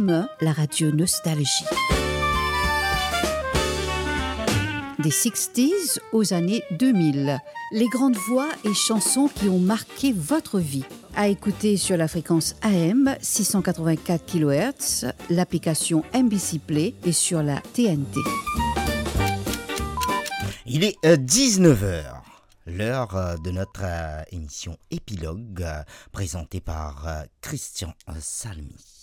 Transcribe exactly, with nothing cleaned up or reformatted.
M E, la radio Nostalgie. Des sixties aux années deux mille, les grandes voix et chansons qui ont marqué votre vie. À écouter sur la fréquence A M six cent quatre-vingt-quatre kilohertz, l'application M B C Play et sur la T N T. Il est euh, dix-neuf heures, l'heure euh, de notre euh, émission Épilogue, euh, présentée par euh, Christian euh, Salmi.